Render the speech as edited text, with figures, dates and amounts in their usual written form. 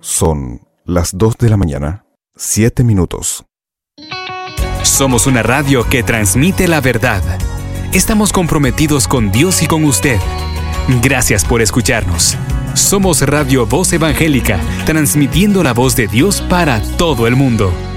Son las 2 de la mañana, 7 minutos. Somos una radio que transmite la verdad. Estamos comprometidos con Dios y con usted. Gracias por escucharnos. Somos Radio Voz Evangélica, transmitiendo la voz de Dios para todo el mundo.